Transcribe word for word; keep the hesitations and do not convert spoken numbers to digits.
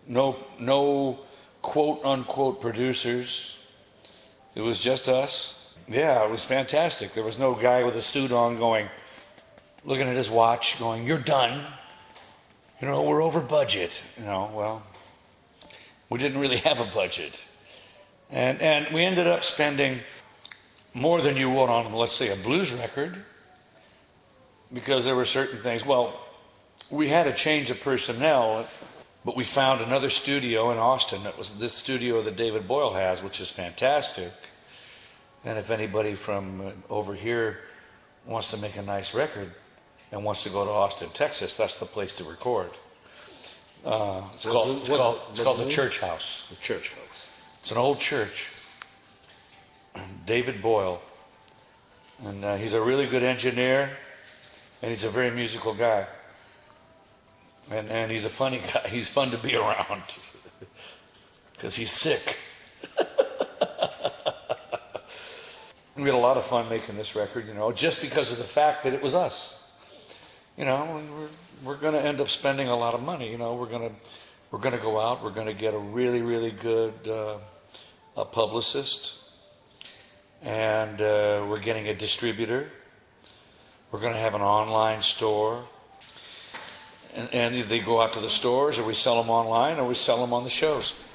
no, no quote unquote producers. It was just us. Yeah, it was fantastic. There was no guy with a suit on going, looking at his watch, going, "You're done. You know, we're over budget." You know, well, we didn't really have a budget. And and we ended up spending more than you would on, let's say, a blues record, because there were certain things. Well, we had a change of personnel, but we found another studio in Austin. That was this studio that David Boyle has, which is fantastic. And if anybody from over here wants to make a nice record and wants to go to Austin, Texas, that's the place to record. Uh, it's What's called, the- it's what's- called, what's it's called the the name? Church House. The Church House. It's an old church. David Boyle. And uh, he's a really good engineer, and he's a very musical guy. And and he's a funny guy. He's fun to be around because he's sick. We had a lot of fun making this record, you know, just because of the fact that it was us. You know, we're we're going to end up spending a lot of money. You know, we're going to we're going to go out. We're going to get a really really good uh, a publicist, and uh, we're getting a distributor. We're going to have an online store. And, and they go out to the stores, or we sell them online, or we sell them on the shows.